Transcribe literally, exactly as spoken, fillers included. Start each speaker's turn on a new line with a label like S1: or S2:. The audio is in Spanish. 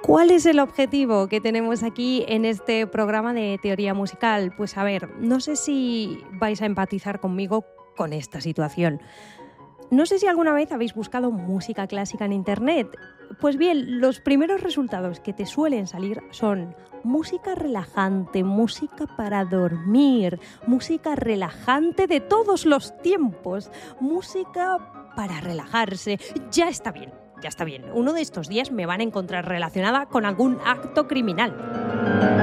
S1: ¿Cuál es el objetivo que tenemos aquí en este programa de teoría musical? Pues a ver, no sé si vais a empatizar conmigo con esta situación. No sé si alguna vez habéis buscado música clásica en internet. Pues bien, los primeros resultados que te suelen salir son música relajante, música para dormir, música relajante de todos los tiempos, música para relajarse. Ya está bien, ya está bien. Uno de estos días me van a encontrar relacionada con algún acto criminal.